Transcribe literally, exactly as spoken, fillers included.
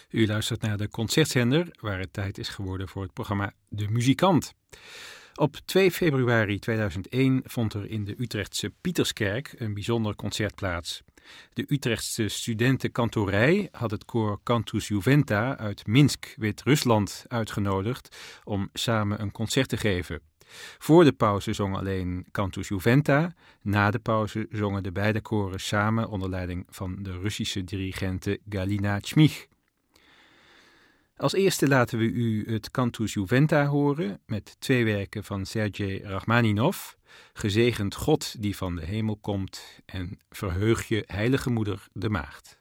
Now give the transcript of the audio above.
U luistert naar de Concertzender, waar het tijd is geworden voor het programma De Muzikant. Op twee februari tweeduizend één vond er in de Utrechtse Pieterskerk een bijzonder concert plaats. De Utrechtse studentenkantorij had het koor Cantus Juventa uit Minsk, Wit-Rusland, uitgenodigd om samen een concert te geven. Voor de pauze zongen alleen Cantus Juventa, na de pauze zongen de beide koren samen onder leiding van de Russische dirigente Galina Chmich. Als eerste laten we u het Cantus Juventa horen met twee werken van Sergej Rachmaninov, Gezegend God die van de hemel komt en Verheug je, heilige moeder, de maagd.